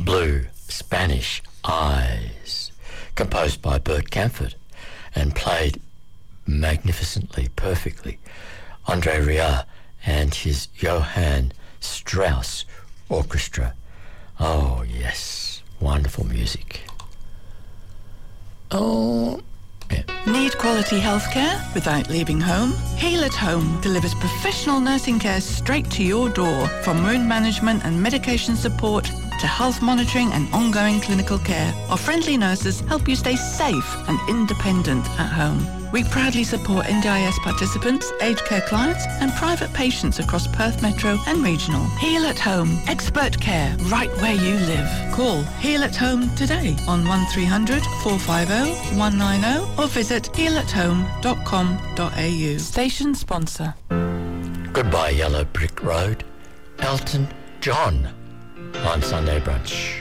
Blue Spanish Eyes, composed by Bert Camford and played magnificently, perfectly. Andre Rieu and his Johann Strauss Orchestra. Oh, yes, wonderful music. Oh, yeah. Need quality healthcare without leaving home? Heal at Home delivers professional nursing care straight to your door, from wound management and medication support to health monitoring and ongoing clinical care. Our friendly nurses help you stay safe and independent at home. We proudly support NDIS participants, aged care clients and private patients across Perth Metro and Regional. Heal at Home. Expert care right where you live. Call Heal at Home today on 1300 450 190 or visit healathome.com.au. Station sponsor. Goodbye Yellow Brick Road, Elton John on Sunday Brunch.